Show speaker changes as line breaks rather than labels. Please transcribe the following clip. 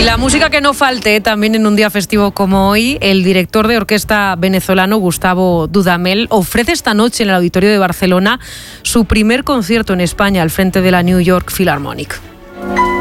la música que no falte también en un día festivo como hoy, el director de orquesta venezolano Gustavo Dudamel ofrece esta noche en el Auditorio de Barcelona su primer concierto en España al frente de la New York Philharmonic.